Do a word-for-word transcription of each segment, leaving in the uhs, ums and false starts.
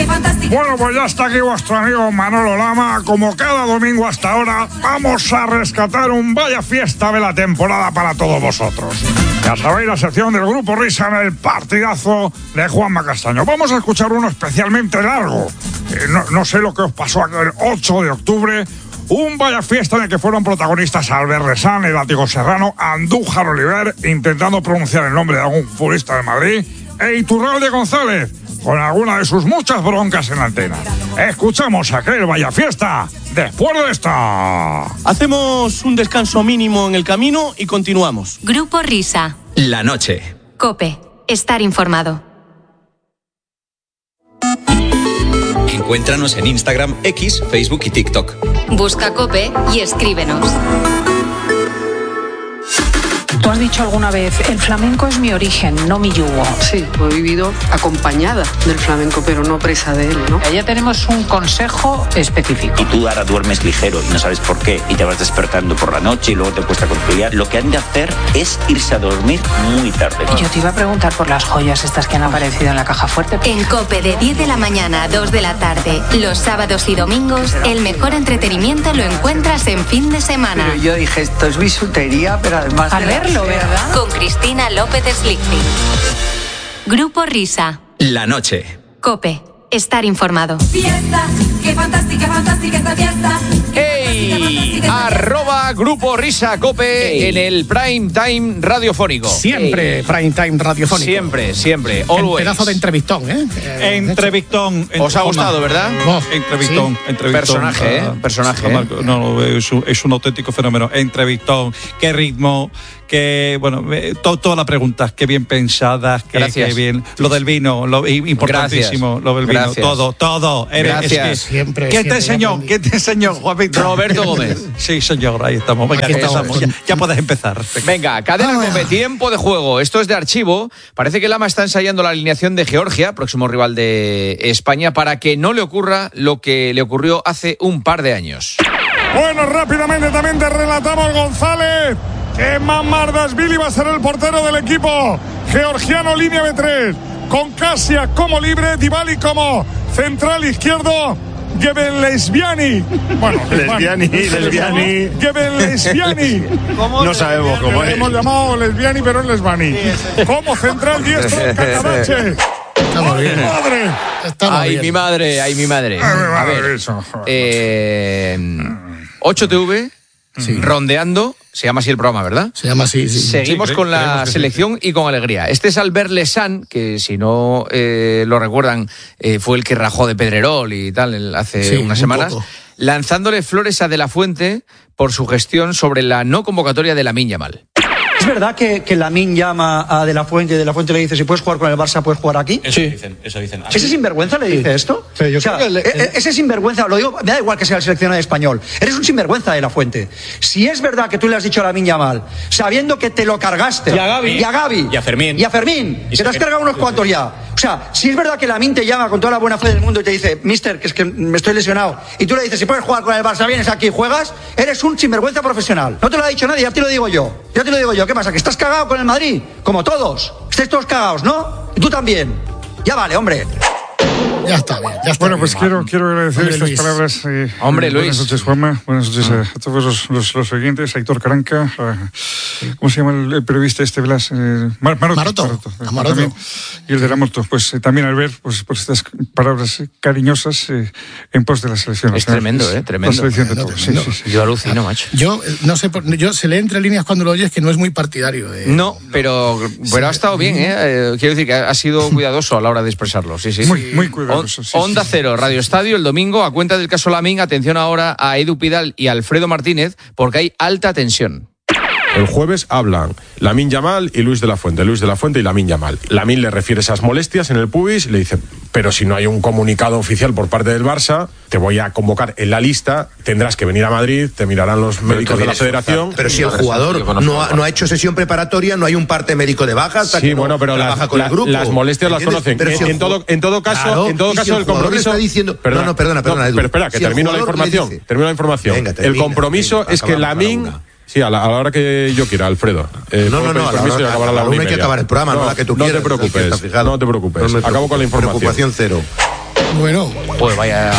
Bueno, pues ya está aquí vuestro amigo Manolo Lama. Como cada domingo hasta ahora, vamos a rescatar un vaya fiesta de la temporada para todos vosotros. Ya sabéis, la sección del Grupo Risa en el partidazo de Juanma Castaño. Vamos a escuchar uno especialmente largo. Eh, no, no sé lo que os pasó aquel ocho de octubre. Un vaya fiesta en el que fueron protagonistas Albert Resán, el Látigo Serrano, Andújar Oliver, intentando pronunciar el nombre de algún futbolista de Madrid, e Iturralde González, con alguna de sus muchas broncas en la antena. Escuchamos aquel vaya fiesta después de esta. Hacemos un descanso mínimo en el camino y continuamos. Grupo Risa. La noche. COPE. Estar informado. Encuéntranos en Instagram, X, Facebook y TikTok. Busca COPE y escríbenos. ¿Tú has dicho alguna vez, el flamenco es mi origen, no mi yugo? Sí, he vivido acompañada del flamenco, pero no presa de él, ¿no? Ya tenemos un consejo específico. Y tú ahora duermes ligero y no sabes por qué, y te vas despertando por la noche y luego te cuesta conciliar. Lo que han de hacer es irse a dormir muy tarde. Yo te iba a preguntar por las joyas estas que han aparecido en la caja fuerte. En COPE de diez de la mañana a dos de la tarde, los sábados y domingos, el mejor entretenimiento lo encuentras en fin de semana. Pero yo dije, esto es bisutería, pero además... Al verlo, ¿verdad? Con Cristina López Slichting. Grupo Risa. La noche. COPE. Estar informado. Fiesta, qué fantástica, fantástica esta fiesta. ¡Ey! Arroba Grupo Risa Cope Ey. en el prime time radiofónico. Siempre Ey. prime time radiofónico. Siempre, siempre. Un Always. pedazo de entrevistón, ¿eh? eh Entrevistón. Os ha gustado, ¿verdad? Oh, Entrevistón, sí. entrevistón. Personaje, ¿eh? Ah, Personaje, ah, ¿eh? No, no, es un, es un auténtico fenómeno. Entrevistón, qué ritmo, qué, bueno, eh, to, todas las preguntas, qué bien pensadas, qué, Gracias. qué bien. Lo del vino, lo importantísimo, Gracias. lo del vino, Gracias. todo, todo. Eres- Gracias. Es que, Siempre, ¿Quién siempre te enseñó? aprendí. ¿Quién te enseñó, Juanito? Roberto Gómez. Sí, señor, ahí estamos. Venga, Aquí estamos. empezamos. Ya, ya puedes empezar. Venga, cadena Cope, tiempo de juego. Esto es de archivo. Parece que Lama está ensayando la alineación de Georgia, próximo rival de España, para que no le ocurra lo que le ocurrió hace un par de años. Bueno, rápidamente también te relatamos, González, que Mamardashvili va a ser el portero del equipo georgiano, línea B tres, con Kasia como libre, Dybala como central izquierdo, Gebelesviani. Bueno, Lesbiani, Lesbiani. Gebelesviani. No sabemos cómo Le es. hemos llamado Lesbiani, pero es Lesbani. Como central diestro, Cacarache. Estamos bien. ¡Madre! Estamos Ay, bien. mi madre, ay, mi madre. Ay, mi A madre, ver, eso, joder. eh, ocho T V, rondeando, se llama así el programa, ¿verdad? Se llama así, sí. Seguimos Sí, con creemos la que sí. selección y con alegría. Este es Albert Lesan, que si no eh, lo recuerdan, eh, fue el que rajó de Pedrerol y tal el- hace Sí, unas un semanas, poco. lanzándole flores a De La Fuente por su gestión sobre la no convocatoria de Lamine Yamal. ¿Es verdad que, que Lamine llama a De La Fuente y De La Fuente le dice, si puedes jugar con el Barça, puedes jugar aquí? Eso dicen, eso dicen. ¿Ese sinvergüenza le dice esto? Sí, yo o sea, creo que le- e- e- ese sinvergüenza, lo digo, me da igual que sea el seleccionado español, eres un sinvergüenza De La Fuente. Si es verdad que tú le has dicho a Lamine Yamal, sabiendo que te lo cargaste, Y a Gavi. y a Gavi, Y a Fermín. y a Fermín, Y que te has se- cargado unos cuantos ya. O sea, si es verdad que Lamine te llama con toda la buena fe del mundo y te dice, mister, que es que me estoy lesionado, y tú le dices, si puedes jugar con el Barça, vienes aquí y juegas, eres un sinvergüenza profesional. No te lo ha dicho nadie, ya te lo digo yo. Ya te lo digo yo. ¿Qué pasa? ¿Que estás cagado con el Madrid? Como todos. Estáis todos cagados, ¿no? Y tú también. Ya vale, hombre. Ya está bien. Ya está Bueno, bien. pues quiero, quiero agradecer Hombre, estas Luis. palabras. eh, Hombre, eh, Luis. Buenas noches, Juanma. Buenas noches a, a todos los, los, los oyentes. A Héctor Caranca. a- ¿Cómo se llama el, el periodista este, Blas? Eh, Mar- Maroto. Maroto. Maroto, A Maroto. también. Y el de la moto. Pues eh, también al ver pues, por estas palabras eh, cariñosas eh, en pos de la selección. Es O sea, tremendo, ¿eh? Tremendo. La selección de Tremendo, todos. Sí, tremendo. sí, sí. Yo alucino, macho. Yo eh, no sé, por- yo se lee entre líneas cuando lo oyes que no es muy partidario. De, No, pero, pero ha estado bien, ¿eh? Eh, Quiero decir que ha sido cuidadoso a la hora de expresarlo. Sí, sí. Muy, muy cuidadoso. On- sí, Onda sí. Cero, Radio Estadio, el domingo, a cuenta del caso Lamine. Atención ahora a Edu Pidal y Alfredo Martínez, porque hay alta tensión. El jueves hablan Lamine Yamal y Luis de la Fuente, Luis de la Fuente y Lamine Yamal. Lamine le refiere esas molestias en el pubis y le dice, pero si no hay un comunicado oficial por parte del Barça, te voy a convocar en la lista, tendrás que venir a Madrid, te mirarán los médicos de la federación. Pero si el jugador no ha, no ha hecho sesión preparatoria, no hay un parte médico de baja, hasta Sí, que no bueno, pero trabaja las, con la- el grupo. las molestias las ¿Entiendes? conocen. Pero En, si el en todo, en todo caso, Claro, en todo y si caso el el jugador compromiso. le está diciendo- No, no, perdona, perdona, no, Edu. pero espera, que Si el termino la jugador le información. dice- Termino la información. Venga, el termina, compromiso venga, es que acabamos a la Lamine. una. Sí, a la, a la hora que yo quiera, Alfredo. Eh, No, no, puedo no, pedir a la permiso hora- y acabar a a la la una y una hay que media. acabar el programa, no la que tú No quieras, te preocupes, está fijado. no te preocupes. No me Acabo con la preocupo. información. Preocupación cero. Bueno. Pues vaya...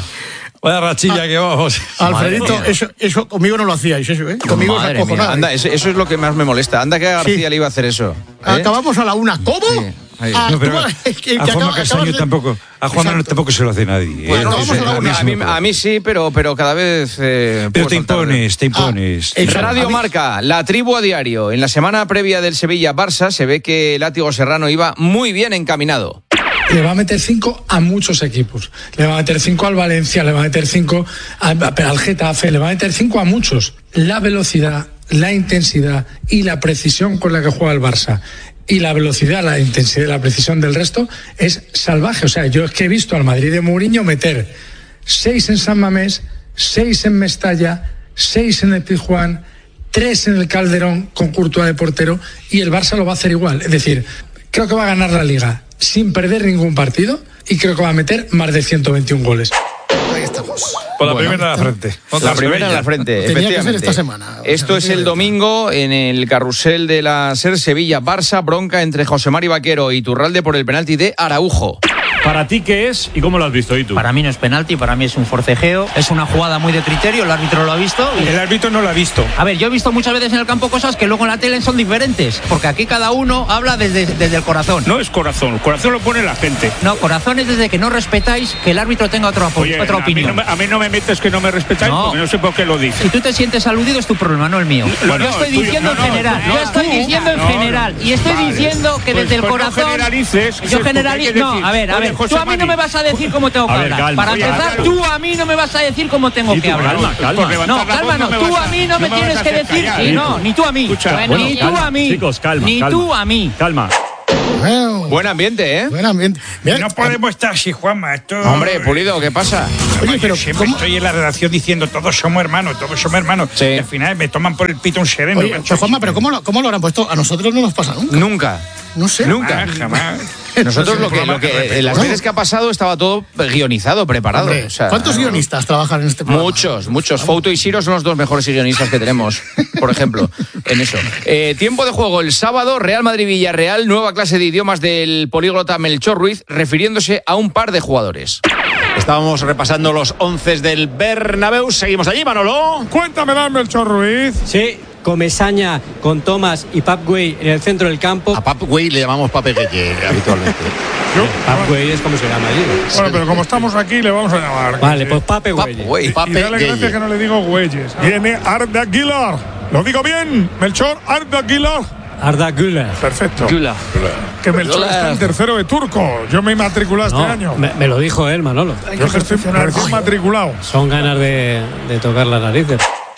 Vaya rachilla que vamos. Alfredito, eso, eso conmigo no lo hacíais, eso, ¿eh? Conmigo Madre es acojonado. mía, anda, eso, eso es lo que más me molesta. Anda que a García sí. le iba a hacer eso. ¿eh? Acabamos a la una. ¿Cómo? Sí. Ah, no, pero es que, a Juanma Castaño de... tampoco, a Juanma tampoco se lo hace nadie. Bueno, eh, vamos a, la a, mí, a mí sí, pero, pero cada vez... Eh, pero te impones, te impones. Ah, Radio Marca, la tribu a diario. En la semana previa del Sevilla-Barça se ve que Látigo Serrano iba muy bien encaminado. Le va a meter cinco a muchos equipos. Le va a meter cinco al Valencia, le va a meter cinco al Getafe, le va a meter cinco a muchos. La velocidad, la intensidad y la precisión con la que juega el Barça y la velocidad, la intensidad y la precisión del resto es salvaje. O sea, yo es que he visto al Madrid de Mourinho meter seis en San Mamés, seis en Mestalla, seis en el Pizjuán, tres en el Calderón con Courtois de portero, y el Barça lo va a hacer igual. Es decir, creo que va a ganar la Liga sin perder ningún partido y creo que va a meter más de ciento veintiún goles. Ahí estamos. Con la bueno, primera en la frente. La primera en la frente, Tenía efectivamente. que ser esta semana. Esto o sea, es el domingo en el carrusel de la SER Sevilla-Barça, bronca entre José Mari Vaquero y Iturralde por el penalti de Araujo. ¿Para ti qué es y cómo lo has visto, Itu? Para mí no es penalti, para mí es un forcejeo. Es una jugada muy de criterio, el árbitro lo ha visto. Y... El árbitro no lo ha visto. A ver, yo he visto muchas veces en el campo cosas que luego en la tele son diferentes, porque aquí cada uno habla desde, desde el corazón. No es corazón, el corazón lo pone la gente. No, corazón es desde que no respetáis que el árbitro tenga otra, Oye, otra a opinión. Mí no me, a mí no me metes que no me respetáis, no. Porque no sé por qué lo dices. Si tú te sientes aludido es tu problema, no el mío. No, yo no, estoy tuyo, diciendo no, en general, no, yo estoy tú, diciendo en no, general, y estoy vale. diciendo que pues, desde el pues corazón... No generalices. Yo generalizo... No, a ver, a ver, tú a mí no me vas a decir cómo tengo que a ver, hablar. calma, Para oye, empezar, calma. tú a mí no me vas a decir cómo tengo que hablar. Calma, calma. No, calma, no. Tú a mí no me tienes que decir... Sí, no, ni tú a mí. Ni tú a mí. Chicos, calma. Ni tú a mí. Calma. Bueno, buen ambiente, ¿eh? Buen ambiente. Bien. No podemos estar así, Juanma. Esto... Hombre, Pulido, ¿qué pasa? Oye, pero siempre ¿cómo? Estoy en la redacción diciendo todos somos hermanos, todos somos hermanos. Sí. Y al final me toman por el pito un sereno. Oye, pero Juanma, ¿pero cómo lo, cómo lo habrán puesto? A nosotros no nos pasa nunca. Nunca. No sé. Nunca. Ah, jamás. Nosotros lo que, lo que las veces que ha pasado estaba todo guionizado, preparado. Hombre, o sea, ¿cuántos guionistas trabajan en este programa? Muchos, muchos. Fouto y Siro son los dos mejores guionistas que tenemos, por ejemplo, en eso. Eh, tiempo de juego el sábado, Real Madrid-Villarreal, nueva clase de idiomas del políglota Melchor Ruiz, refiriéndose a un par de jugadores. Estábamos repasando los once del Bernabéu. Seguimos allí, Manolo. Cuéntame, Melchor Ruiz. Sí. Comesaña con Thomas y Pap Güell en el centro del campo. A Pap Güell le llamamos Pape Gueye habitualmente. ¿No? Pap Güell es como se llama allí. Bueno, pero como estamos aquí, le vamos a llamar. Vale, pues Pape Güell. Y dale gracias que no le digo Güeyes. Viene Arda Aguilar. ¿Lo digo bien, Melchor? Arda Aguilar. Arda Güler. Perfecto. Güler. Que Melchor Güler. Está en tercero de turco. Yo me matriculé no, este año. Me, me lo dijo él, Manolo. Yo que estoy recién matriculado. Son ganas de, de tocar las narices.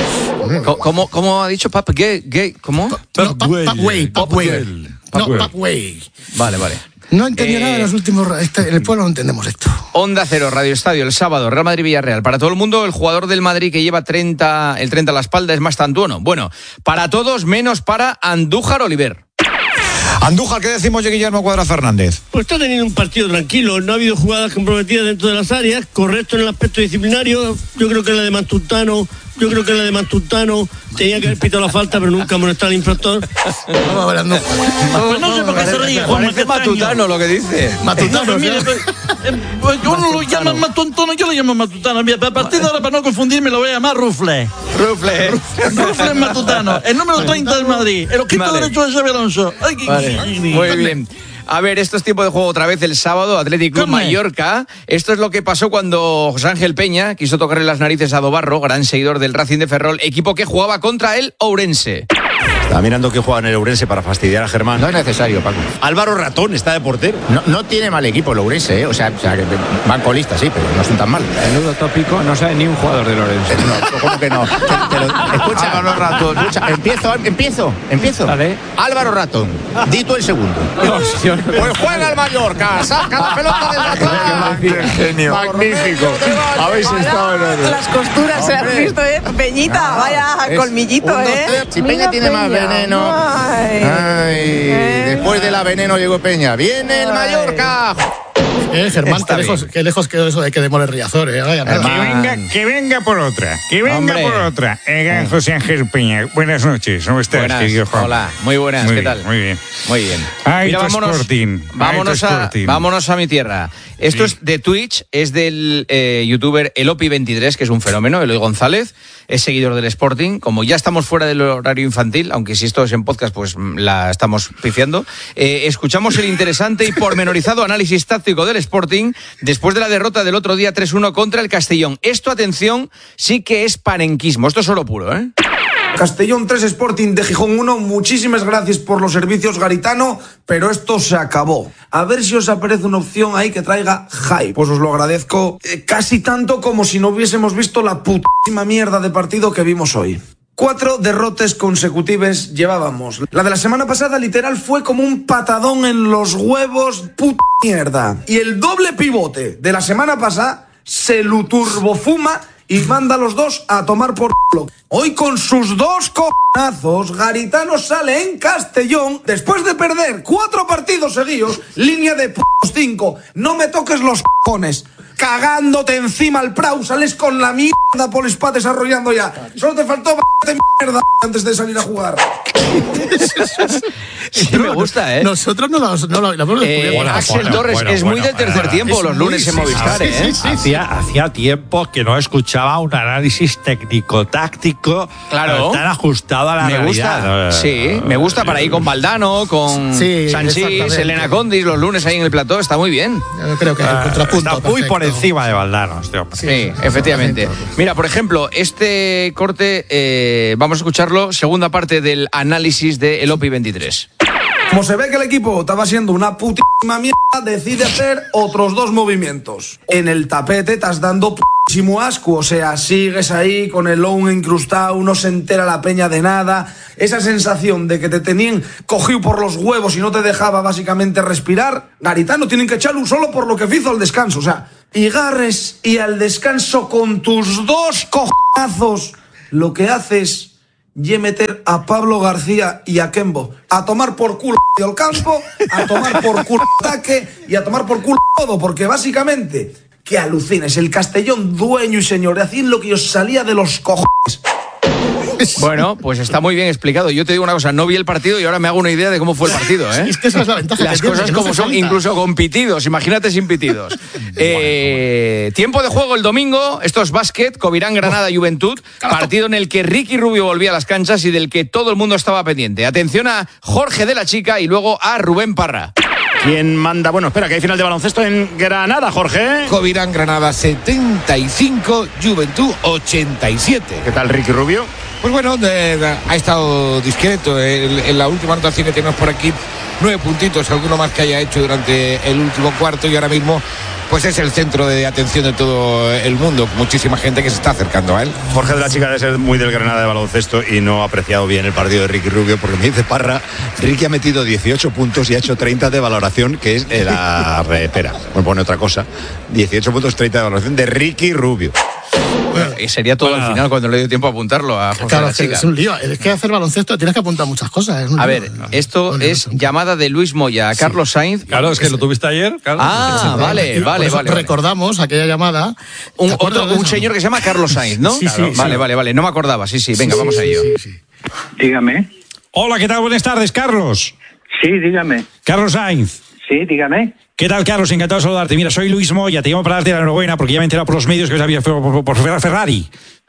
¿Cómo, cómo ha dicho Pap Gay? Gay ¿Cómo? Pap Güell. Pap Güell. No, Pap Güell. Vale, vale. No entendí eh, nada en los últimos... Este, en el pueblo no entendemos esto. Onda Cero, Radio Estadio, el sábado, Real Madrid-Villarreal. Para todo el mundo, el jugador del Madrid que lleva treinta, el treinta a la espalda es más Tantuono. Bueno, para todos, menos para Andújar Oliver. Andújar, ¿qué decimos de Guillermo Cuadra Fernández? Pues está teniendo un partido tranquilo, no ha habido jugadas comprometidas dentro de las áreas, correcto en el aspecto disciplinario. Yo creo que la de Mastutano, yo creo que la de Mastutano tenía que haber pitado la falta, pero nunca molestar al infractor. Vamos hablando. Pues no sé por qué se ríe, Juan. Parece Matutano lo que dice. Matutano, no, mire, pues, eh, pues uno lo llama Matutano, yo lo llamo Matutano. A partir de ahora, para no confundirme, lo voy a llamar Rufle. Rufle. Rufle Matutano, el número treinta del Madrid, el ojito vale. derecho de Xabi Alonso. Ay, vale. Muy bien. A ver, esto es tiempo de juego otra vez el sábado, Athletic Club Mallorca. Esto es lo que pasó cuando José Ángel Peña quiso tocarle las narices a Dobarro, gran seguidor del Racing de Ferrol, equipo que jugaba contra el Ourense. Estaba mirando que juega en el Ourense para fastidiar a Germán. No es necesario, Paco. Álvaro Ratón está de portero. No, no tiene mal equipo el Ourense, ¿eh? O sea, o sea que van colistas, sí, pero no son tan mal. Menudo tópico, no sabe ni un jugador del Ourense. No, ¿cómo que no? Te, te lo, escucha, Álvaro Ratón. Escucha, empiezo, empiezo, empiezo. Vale. Álvaro Ratón, di tú el segundo. No, yo no. Pues juega el Mallorca, saca la pelota del atrás. Genio. Magnífico. Habéis estado en el... Las costuras se han visto, ¿eh? Peñita, vaya es colmillito, ¿eh? Si Peña tiene Peña. más veneno. Ay, Ay eh. Después de la veneno llegó Peña. ¡Viene el Mallorca! Eh, Germán, qué lejos, qué lejos quedó eso de que demoler Riazor, eh. Vaya, que venga, que venga por otra, que venga Hombre. por otra. Eh, José Ángel Peña, buenas noches, ¿cómo estás, buenas. querido Juan? Hola, muy buenas, muy ¿qué bien, tal? Muy bien. Muy bien. Ay, Mira, vámonos, Sporting. Vámonos, Ay, a, vámonos a mi tierra. Esto Sí. es de Twitch, es del eh, youtuber Elopi veintitrés, que es un fenómeno, Eloy González, es seguidor del Sporting. Como ya estamos fuera del horario infantil, aunque si esto es en podcast, pues la estamos pifiando, eh, escuchamos el interesante y pormenorizado análisis táctico del Sporting después de la derrota del otro día tres uno contra el Castellón. Esto, atención, sí que es panenquismo. Esto es oro puro, ¿eh? Castellón tres, Sporting de Gijón uno, muchísimas gracias por los servicios, Garitano, pero esto se acabó. A ver si os aparece una opción ahí que traiga hype. Pues os lo agradezco eh, casi tanto como si no hubiésemos visto la putísima mierda de partido que vimos hoy. Cuatro derrotas consecutivas llevábamos. La de la semana pasada literal fue como un patadón en los huevos, puta mierda. Y el doble pivote de la semana pasada se lo turbofuma y manda a los dos a tomar por culo. Hoy con sus dos cojonazos, Garitano sale en Castellón después de perder cuatro partidos seguidos, línea de putos cinco. No me toques los cojones. Cagándote encima al Prau, sales con la mierda Polispat desarrollando ya. Solo te faltó de mierda antes de salir a jugar. Sí, me gusta, ¿eh? Nosotros no lo, no lo, lo eh, bueno, Axel bueno, Torres bueno, es muy bueno, del tercer bueno, tiempo es los muy, lunes en sí, Movistar, sí, ¿eh? sí, sí, hacía, hacía tiempo que no escuchaba un análisis técnico-táctico Claro. tan ajustado a la me realidad. gusta, sí, me gusta para ir con Valdano, con Sí, Sanchís, exactamente. Elena Condis, los lunes ahí en el plató, está muy bien. Yo creo que el contrapunto. Está muy perfecto. por encima de Valdano, este hombre. Sí, efectivamente. Mira, por ejemplo, este corte, eh, vamos a escucharlo, segunda parte del análisis de Elopi veintitrés. Como se ve que el equipo estaba siendo una putísima mierda, decide hacer otros dos movimientos. En el tapete estás dando putísimo asco, o sea, sigues ahí con el low incrustado, no se entera la peña de nada. Esa sensación de que te tenían cogido por los huevos y no te dejaba básicamente respirar. Garitano tienen que echarle un solo por lo que hizo al descanso, o sea, y Garres y al descanso con tus dos cojonazos, lo que haces y meter a Pablo García y a Kembo a tomar por culo el campo, a tomar por culo el ataque y a tomar por culo todo, porque básicamente, que alucines, el Castellón dueño y señor, hacían lo que os salía de los cojones. Bueno, pues está muy bien explicado. Yo te digo una cosa, no vi el partido y ahora me hago una idea de cómo fue el partido, ¿eh? Es que esa es la ventaja. Las que tiene, cosas que no como se son, cuenta. incluso con pitidos, imagínate sin pitidos. eh, tiempo de juego el domingo, esto es básquet, Covirán Granada Juventud, partido en el que Ricky Rubio volvía a las canchas y del que todo el mundo estaba pendiente. Atención a Jorge de la Chica y luego a Rubén Parra. ¿Quién manda? Bueno, espera, que hay final de baloncesto en Granada, Jorge. Covirán Granada setenta y cinco, Juventud ochenta y siete. ¿Qué tal, Ricky Rubio? Pues bueno, de, de, ha estado discreto. En, en la última anotación que tenemos por aquí, nueve puntitos, alguno más que haya hecho durante el último cuarto, y ahora mismo pues es el centro de atención de todo el mundo. Muchísima gente que se está acercando a él. Jorge de la Chica debe ser muy del Granada de baloncesto y no ha apreciado bien el partido de Ricky Rubio, porque me dice Parra, Ricky ha metido dieciocho puntos y ha hecho treinta de valoración, que es la repera. Me pone otra cosa. dieciocho puntos, treinta de valoración de Ricky Rubio. Bueno, y sería todo al final cuando le dio tiempo a apuntarlo a Jorge Claro, de la es, que Chica. es un lío. Es que hacer baloncesto tienes que apuntar muchas cosas. Es un A lío. ver, esto es llamada de Luis Moya a Carlos Sainz. Claro, es que lo tuviste ayer. Carlos. Ah, vale, Y por vale, eso vale. vale. Recordamos aquella llamada. Un, ¿Te acuerdas otro, de un eso? señor que se llama Carlos Sainz, ¿no? Sí, sí, Claro. sí. Vale, vale, vale. No me acordaba. Sí, sí. Venga, Sí, vamos sí, a ello. sí, sí. Dígame. Hola, ¿qué tal? Buenas tardes, Carlos. Sí, dígame. Carlos Sainz. Sí, dígame. ¿Qué tal, Carlos? Encantado de saludarte. Mira, soy Luis Moya, te llamo para darte la enhorabuena porque ya me he enterado por los medios que había por, por, por Ferrari.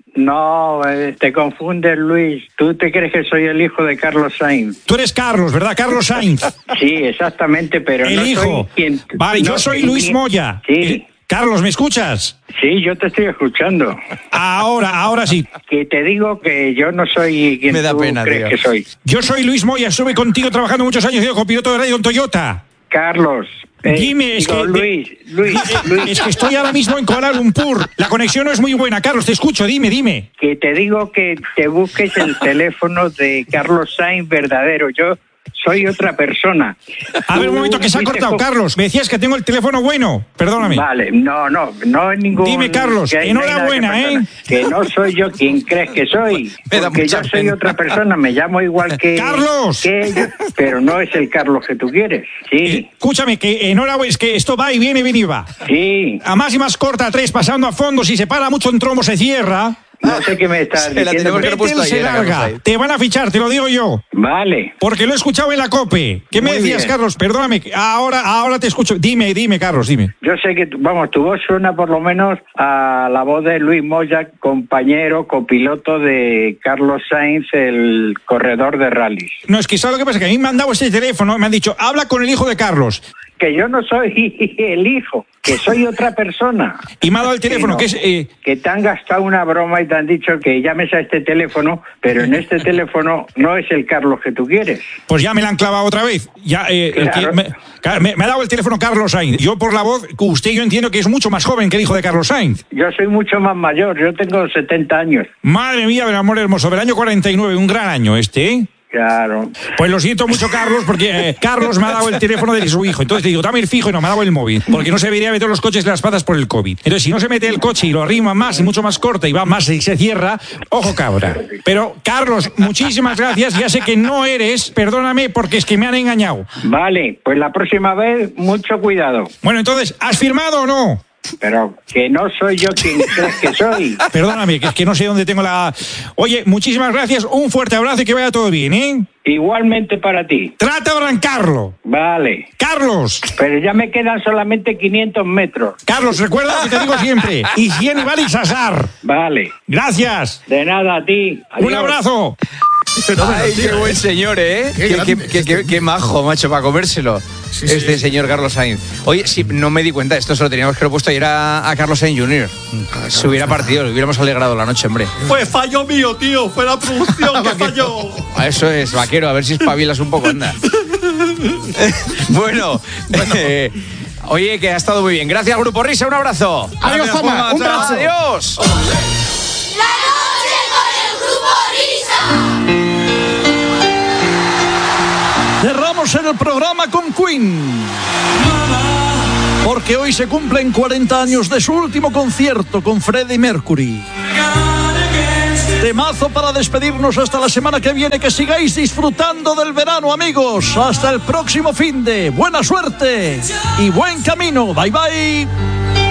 No, eh, te confundes, Luis. Tú te crees que soy el hijo de Carlos Sainz. Tú eres Carlos, ¿verdad? Carlos Sainz. Sí, exactamente, pero El no hijo. soy quien... Vale, no yo soy soy Luis quien- Moya. Sí. Eh, Carlos, ¿me escuchas? Sí, yo te estoy escuchando. Ahora, ahora sí. Que te digo que yo no soy quien Me da tú pena, crees tío. que soy. Yo soy Luis Moya, estuve contigo trabajando muchos años yo, con piloto de radio en Toyota. Carlos. eh, Dime, es digo, que... Luis, Luis, Luis. Es que estoy ahora mismo en Kuala Lumpur. La conexión no es muy buena. Carlos, te escucho, dime, dime. Que te digo que te busques el teléfono de Carlos Sainz verdadero. Yo soy otra persona. A ver, un Tú momento, que se ha fuiste cortado. co- Carlos, me decías que tengo el teléfono bueno. Perdóname. Vale, no, no, no es ningún... Dime, Carlos, que hay- no hay nada enhorabuena, que ¿eh? persona. Que no soy yo quien crees que soy. Me da Porque mucha yo soy pena. otra persona, me llamo igual que... ¡Carlos! que ellos, pero no es el Carlos que tú quieres. Sí, Escúchame, que enhorabuena, es que esto va y viene, viene y va. sí. A más y más corta, a tres, pasando a fondo, si se para mucho en trombo se cierra. No sé qué me estás diciendo. Betel se larga. Te van a fichar, te lo digo yo. Vale. Porque lo he escuchado en la COPE. ¿Qué me Muy decías, bien. Carlos? Perdóname. Ahora, ahora te escucho. Dime, dime, Carlos, dime. Yo sé que, vamos, tu voz suena por lo menos a la voz de Luis Moya, compañero, copiloto de Carlos Sainz, el corredor de rallies. No, es que ¿sabes lo que pasa? Que a mí me han dado este teléfono, me han dicho, habla con el hijo de Carlos. Que yo no soy el hijo, que soy otra persona. Y me ha dado el teléfono, que, no, que es... Eh... que te han gastado una broma y te han dicho que llames a este teléfono, pero en este teléfono no es el Carlos que tú quieres. Pues ya me la han clavado otra vez. Ya, eh, el Claro. que me, me, me ha dado el teléfono Carlos Sainz. Yo por la voz, usted yo entiendo que es mucho más joven que el hijo de Carlos Sainz. Yo soy mucho más mayor, yo tengo setenta años. Madre mía, del amor hermoso, del año cuarenta y nueve, un gran año este, ¿eh? Claro. Pues lo siento mucho, Carlos, porque eh, Carlos me ha dado el teléfono de su hijo. Entonces le digo, dame el fijo y no me ha dado el móvil. Porque no se debería meter los coches en las patas por el COVID. Entonces, si no se mete el coche y lo arrima más y mucho más corta y va más y se cierra, ojo cabra. Pero, Carlos, muchísimas gracias. Ya sé que no eres, perdóname, porque es que me han engañado. Vale, pues la próxima vez, mucho cuidado. Bueno, entonces, ¿has firmado o no? Pero que no soy yo quien crees que soy. Perdóname, que es que no sé dónde tengo la... Oye, muchísimas gracias, un fuerte abrazo y que vaya todo bien, ¿eh? Igualmente para ti. Trata de arrancarlo. Vale. Carlos. Pero ya me quedan solamente quinientos metros. Carlos, recuerda lo que te digo siempre. Higiene, vale y sasar. Vale. Gracias. De nada, a ti. Adiós. Un abrazo. Ay, qué buen señor, ¿eh? Qué Qué, grande. qué- qué- qué- qué majo, macho, para comérselo. Sí, este sí. señor Carlos Sainz. Oye, sí, no me di cuenta, esto se lo teníamos que haber puesto ayer a, a Carlos Sainz junior Se hubiera partido, le hubiéramos alegrado la noche, hombre. Fue fallo mío, tío. Fue la producción que falló. Eso es, vaquero, a ver si espabilas un poco, anda. Bueno, eh, oye, que ha estado muy bien. Gracias, Grupo Risa, un abrazo. Adiós, Juanma, un abrazo. Adiós. La noche con el Grupo Risa. Cerramos en el programa con Queen, porque hoy se cumplen cuarenta años de su último concierto con Freddie Mercury. Temazo para despedirnos hasta la semana que viene. Que sigáis disfrutando del verano, amigos. Hasta el próximo finde. Buena suerte y buen camino. Bye bye.